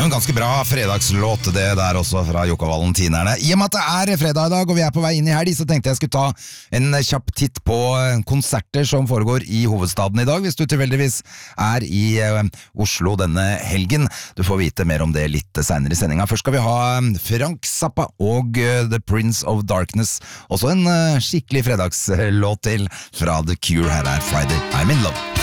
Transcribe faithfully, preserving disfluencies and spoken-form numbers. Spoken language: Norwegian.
en ganske bra fredagslåt det der også fra Jokk og Valentinerne. I og med at det er fredag i dag og vi er på vei inn i helg, så tenkte jeg skulle ta en kjapp titt på konserter som foregår i hovedstaden i dag, hvis du tilfeldigvis er i uh, Oslo denne helgen. Du får vite mer om det litt senere i sendinga. Først skal vi ha Frank Zappa og uh, The Prince of Darkness, også en uh, skikkelig fredagslåt til fra The Cure. Her er Friday I'm in Love.